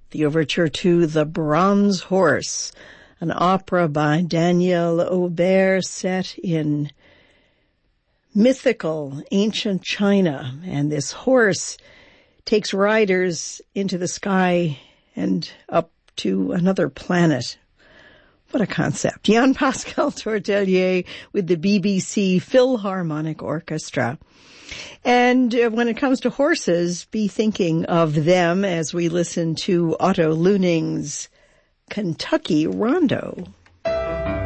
the overture to The Bronze Horse, an opera by Daniel Aubert set in mythical ancient China. And this horse takes riders into the sky and up to another planet. What a concept. Jean-Pascal Tortelier with the BBC Philharmonic Orchestra. And when it comes to horses, be thinking of them as we listen to Otto Luning's Kentucky Rondo.